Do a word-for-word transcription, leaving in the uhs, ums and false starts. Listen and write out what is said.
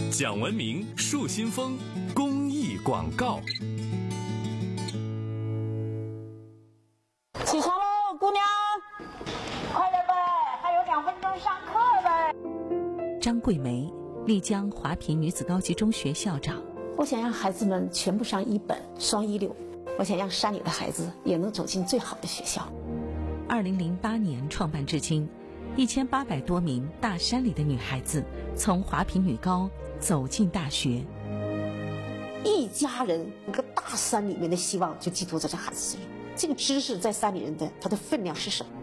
讲文明树新风公益广告。 起床喽，姑娘，快点呗，还有两分钟上课呗。 张桂梅，丽江华坪女子高级中学校长。 我想让孩子们全部上一本双一流，我想让山里的孩子也能走进最好的学校。 二零零八年创办至今，一千八百多名大山里的女孩子从华坪女高走进大学。 一家人一个大山里面的希望就寄托在这孩子身上。这个知识在山里人的它的分量是什么？